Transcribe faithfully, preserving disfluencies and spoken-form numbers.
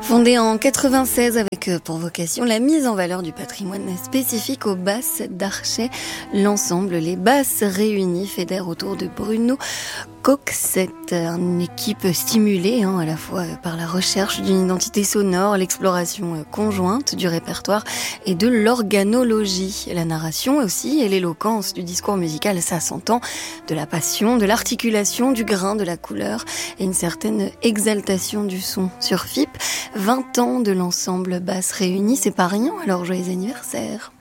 Fondé en quatre-vingt-seize avec pour vocation la mise en valeur du patrimoine spécifique aux basses d'Archet, l'ensemble Les Basses Réunies fédère autour de Bruno Coxette, une équipe stimulée hein, à la fois par la recherche d'une identité sonore, l'exploration conjointe du répertoire et de l'organologie. La narration aussi et l'éloquence du discours musical, ça s'entend, de la passion, de l'articulation, du grain, de la couleur et une certaine exaltation du son. Sur F I P, vingt ans de l'ensemble Basses Réunies, c'est pas rien, alors joyeux anniversaire.